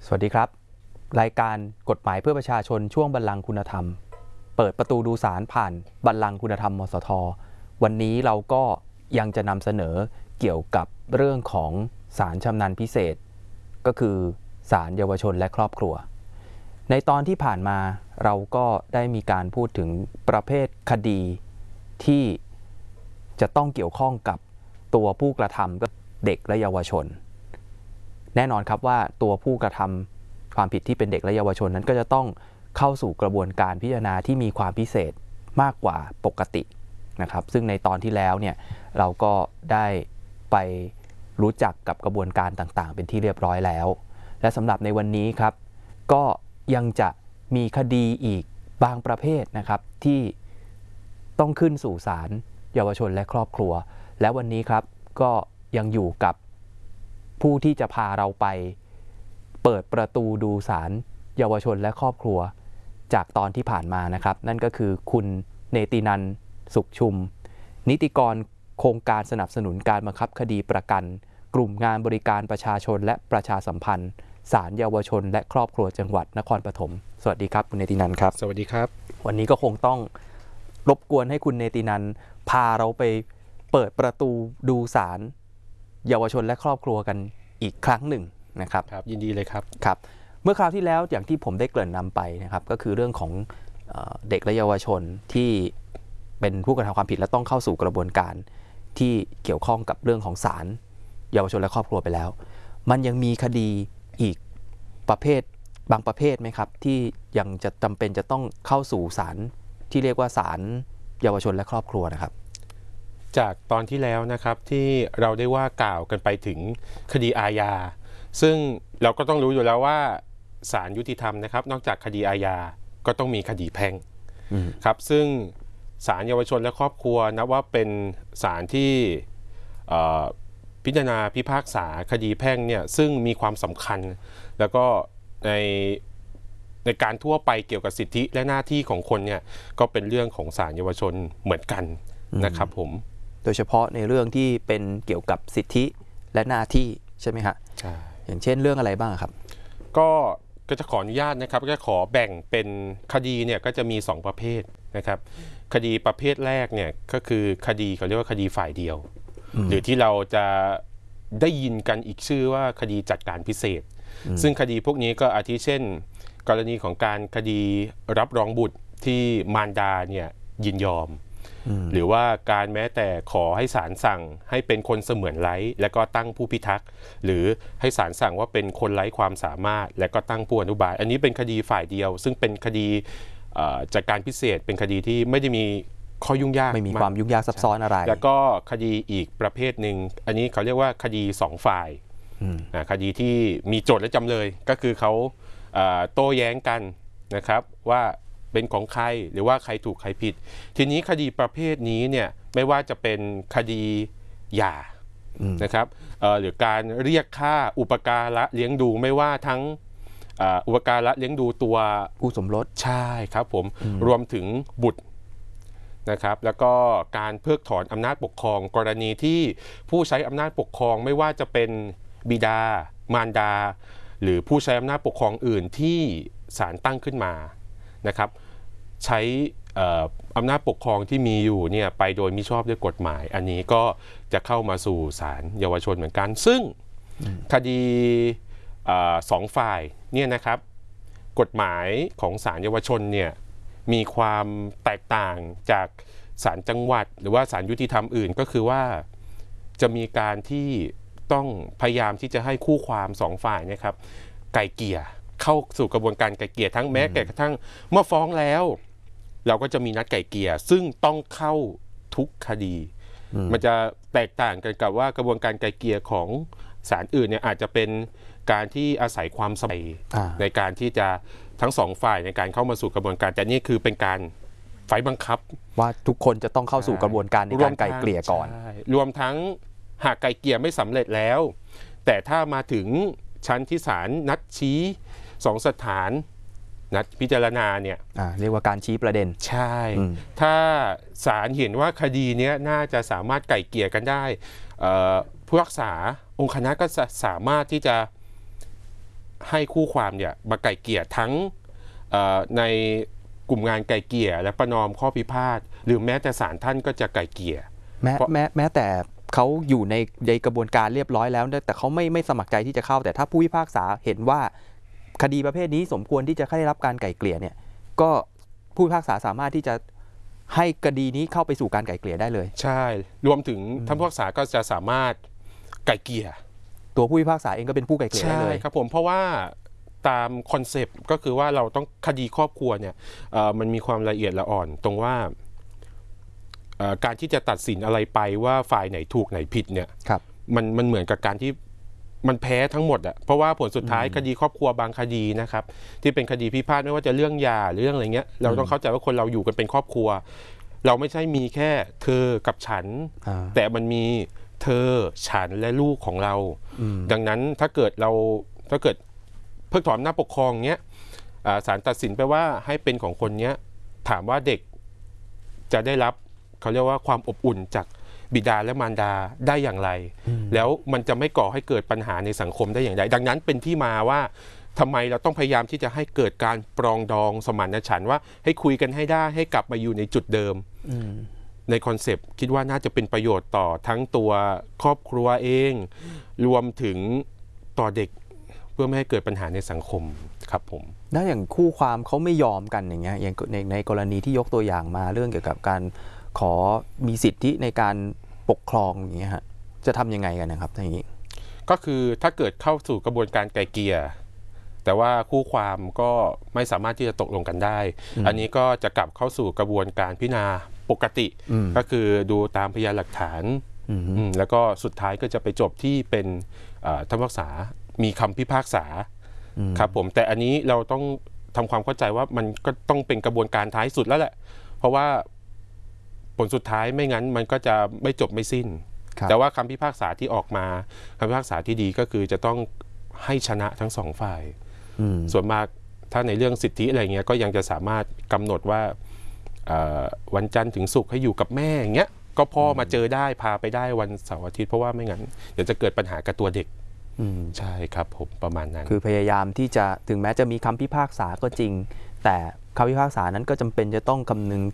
สวัสดีครับรายการกฎหมายเพื่อประชาชนช่วงบัลลังก์คุณธรรมเปิดประตูดูศาลผ่านบัลลังก์คุณธรรมมสท.วันนี้เราก็ยังจะนำเสนอเกี่ยวกับเรื่องของศาลชำนาญพิเศษก็คือศาลเยาวชนและครอบครัวในตอนที่ผ่านมาเราก็ได้มีการพูดถึงประเภทคดีที่จะต้องเกี่ยวข้องกับตัวผู้กระทำก็เด็กและเยาวชนแน่นอนครับว่าตัวผู้กระทำความผิดที่เป็นเด็กและเยาวชนนั้นก็จะต้องเข้าสู่กระบวนการพิจารณาที่มีความพิเศษมากกว่าปกตินะครับซึ่งในตอนที่แล้วเนี่ยเราก็ได้ไปรู้จักกับกระบวนการต่างๆเป็นที่เรียบร้อยแล้วและสำหรับในวันนี้ครับก็ยังจะมีคดีอีกบางประเภทนะครับที่ต้องขึ้นสู่ศาลเยาวชนและครอบครัวและวันนี้ครับก็ยังอยู่กับผู้ที่จะพาเราไปเปิดประตูดูศาลเยาวชนและครอบครัวจากตอนที่ผ่านมานะครับนั่นก็คือคุณเนตินันท์สุขชุมนิติกรโครงการสนับสนุนการบังคับคดีประกันกลุ่มงานบริการประชาชนและประชาสัมพันธ์ศาลเยาวชนและครอบครัวจังหวัดนครปฐมสวัสดีครับคุณเนตินันท์ครับสวัสดีครับวันนี้ก็คงต้องรบกวนให้คุณเนตินันท์พาเราไปเปิดประตูดูศาลเยาวชนและครอบครัวกันอีกครั้งหนึ่งนะครับครับยินดีเลยครับครับเมื่อคราวที่แล้วอย่างที่ผมได้เกริ่นนำไปนะครับก็คือเรื่องของเด็กและเยาวชนที่เป็นผู้กระทำความผิดและต้องเข้าสู่กระบวนการที่เกี่ยวข้องกับเรื่องของศาลเยาวชนและครอบครัวไปแล้วมันยังมีคดีอีกประเภทบางประเภทไหมครับที่ยังจะจำเป็นจะต้องเข้าสู่ศาลที่เรียกว่าศาลเยาวชนและครอบครัวนะครับจากตอนที่แล้วนะครับที่เราได้ว่ากล่าวกันไปถึงคดีอาญาซึ่งเราก็ต้องรู้อยู่แล้วว่าศาลยุติธรรมนะครับนอกจากคดีอาญาก็ต้องมีคดีแพ่งครับซึ่งศาลเยาวชนและครอบครัวนับว่าเป็นศาลที่พิจารณาพิพากษาคดีแพ่งเนี่ยซึ่งมีความสำคัญแล้วก็ในการทั่วไปเกี่ยวกับสิทธิและหน้าที่ของคนเนี่ยก็เป็นเรื่องของศาลเยาวชนเหมือนกันนะครับผมโดยเฉพาะในเรื่องที่เป็นเกี่ยวกับสิทธิและหน้าที่ใช่ไหมฮะใช่อย่างเช่นเรื่องอะไรบ้างครับก็จะขออนุญาตนะครับก็ขอแบ่งเป็นคดีเนี่ยก็จะมี2ประเภทนะครับคดีประเภทแรกเนี่ยก็คือคดีเขาเรียกว่าคดีฝ่ายเดียวหรือที่เราจะได้ยินกันอีกชื่อว่าคดีจัดการพิเศษซึ่งคดีพวกนี้ก็อาทิเช่นกรณีของการคดีรับรองบุตรที่มารดาเนี่ยยินยอมหรือว่าการแม้แต่ขอให้ศาลสั่งให้เป็นคนเสมือนไร้และก็ตั้งผู้พิทักษ์หรือให้ศาลสั่งว่าเป็นคนไร้ความสามารถและก็ตั้งผู้อนุบาลอันนี้เป็นคดีฝ่ายเดียวซึ่งเป็นคดีจัดการพิเศษเป็นคดีที่ไม่ได้มีข้อยุ่งยากไม่มีความยุ่งยากซับซ้อนอะไรแล้วก็คดีอีกประเภทหนึ่งอันนี้เขาเรียกว่าคดี2ฝ่ายคดีที่มีโจทย์และจำเลยก็คือเขาโต้แย้งกันนะครับว่าเป็นของใครหรือว่าใครถูกใครผิดทีนี้คดีประเภทนี้เนี่ยไม่ว่าจะเป็นคดีหย่านะครับหรือการเรียกค่าอุปการะเลี้ยงดูไม่ว่าทั้งอุปการะเลี้ยงดูตัวผู้สมรสใช่ครับผมรวมถึงบุตรนะครับแล้วก็การเพิกถอนอำนาจปกครองกรณีที่ผู้ใช้อำนาจปกครองไม่ว่าจะเป็นบิดามารดาหรือผู้ใช้อำนาจปกครองอื่นที่ศาลตั้งขึ้นมานะครับใช้อำนาจปกครองที่มีอยู่เนี่ยไปโดยมิชอบด้วยกฎหมายอันนี้ก็จะเข้ามาสู่ศาลเยาวชนเหมือนกันซึ่งคดี2ฝ่ายเนี่ยนะครับกฎหมายของศาลเยาวชนเนี่ยมีความแตกต่างจากศาลจังหวัดหรือว่าศาลยุติธรรมอื่นก็คือว่าจะมีการที่ต้องพยายามที่จะให้คู่ความ2ฝ่ายนะครับไกล่เกลี่ยเข้าสู่กระบวนการไกล่เกลี่ยทั้งแม้กระทั่งเมื่อฟ้องแล้วเราก็จะมีนัดไกล่เกลี่ยซึ่งต้องเข้าทุกคดีมันจะแตกต่างกันกับว่ากระบวนการไกล่เกลี่ยของศาลอื่นเนี่ยอาจจะเป็นการที่อาศัยความสบายในการที่จะทั้ง2ฝ่ายในการเข้ามาสู่กระบวนการแต่นี่คือเป็นการไฟบังคับว่าทุกคนจะต้องเข้าสู่กระบวนการในการไกล่เกลี่ยก่อนรวมทั้งหากไกล่เกลี่ยไม่สำเร็จแล้วแต่ถ้ามาถึงชั้นที่ศาลนัดชี้2สถานนัดพิจารณาเนี่ยเรียกว่าการชี้ประเด็นใช่ถ้าศาลเห็นว่าคดีนี้น่าจะสามารถไกล่เกลี่ยกันได้ผู้รักษาองค์คณะก็สามารถที่จะให้คู่ความเนี่ยมาไกล่เกลี่ยทั้งในกลุ่มงานไกล่เกลี่ยและประนอมข้อพิพาทหรือแม้แต่ศาลท่านก็จะไกล่เกลี่ยแม้แต่เขาอยู่ในกระบวนการเรียบร้อยแล้วแต่เขาไม่สมัครใจที่จะเข้าแต่ถ้าผู้พิพากษาเห็นว่าคดีประเภทนี้สมควรที่จะได้รับการไกล่เกลี่ยเนี่ยก็ผู้พิพากษาสามารถที่จะให้คดีนี้เข้าไปสู่การไกล่เกลี่ยได้เลยใช่รวมถึงท่านผู้พิพากษาก็จะสามารถไกล่เกลี่ยตัวผู้พิพากษาเองก็เป็นผู้ไกล่เกลี่ยได้เลยใช่ครับผมเพราะว่าตามคอนเซปต์ก็คือว่าเราต้องคดีครอบครัวเนี่ยมันมีความละเอียดละอ่อนตรงว่าการที่จะตัดสินอะไรไปว่าฝ่ายไหนถูกไหนผิดเนี่ยมันเหมือนกับการที่มันแพ้ทั้งหมดอ่ะเพราะว่าผลสุดท้ายคดีครอบครัวบางคดีนะครับที่เป็นคดีพิพาทไม่ว่าจะเรื่องหย่าหรือเรื่องอะไรเงี้ยเราต้องเข้าใจว่าคนเราอยู่กันเป็นครอบครัวเราไม่ใช่มีแค่เธอกับฉันแต่มันมีเธอฉันและลูกของเราดังนั้นถ้าเกิดเพิกถอนอำนาจปกครองเนี้ยศาลตัดสินไปว่าให้เป็นของคนเนี้ยถามว่าเด็กจะได้รับเขาเรียกว่าความอบอุ่นจากบิดาและมารดาได้อย่างไรแล้วมันจะไม่ก่อให้เกิดปัญหาในสังคมได้อย่างไรดังนั้นเป็นที่มาว่าทำไมเราต้องพยายามที่จะให้เกิดการปรองดองสมานฉันท์ว่าให้คุยกันให้ได้ให้กลับมาอยู่ในจุดเดิมในคอนเซปต์คิดว่าน่าจะเป็นประโยชน์ต่อทั้งตัวครอบครัวเองรวมถึงต่อเด็กเพื่อไม่ให้เกิดปัญหาในสังคมครับผมแล้วอย่างคู่ความเขาไม่ยอมกันอย่างเงี้ยอย่างในกรณีที่ยกตัวอย่างมาเรื่องเกี่ยวกับการขอมีสิทธิในการปกครองอย่างเงี้ยฮะจะทำยังไงกันนะครับอย่างนี้ก็คือถ้าเกิดเข้าสู่กระบวนการไกล่เกลี่ยแต่ว่าคู่ความก็ไม่สามารถที่จะตกลงกันได้อันนี้ก็จะกลับเข้าสู่กระบวนการพิจารณาปกติก็คือดูตามพยานหลักฐานแล้วก็สุดท้ายก็จะไปจบที่เป็นท่านผู้พิพากษามีคำพิพากษาครับผมแต่อันนี้เราต้องทำความเข้าใจว่ามันก็ต้องเป็นกระบวนการท้ายสุดแล้วแหละเพราะว่าผลสุดท้ายไม่งั้นมันก็จะไม่จบไม่สิ้นแต่ว่าคำพิพากษาที่ออกมาคำพิพากษาที่ดีก็คือจะต้องให้ชนะทั้งสองฝ่ายส่วนมากถ้าในเรื่องสิทธิอะไรเงี้ยก็ยังจะสามารถกำหนดว่าวันจันทร์ถึงศุกร์ให้อยู่กับแม่อย่างเงี้ยก็พ่อมาเจอได้พาไปได้วันเสาร์อาทิตย์เพราะว่าไม่งั้นเดี๋ยวจะเกิดปัญหากับตัวเด็กใช่ครับผมประมาณนั้นคือพยายามที่จะถึงแม้จะมีคำพิพากษาก็จริงแต่คำพิพากษานั้นก็จำเป็นจะต้องคำนึง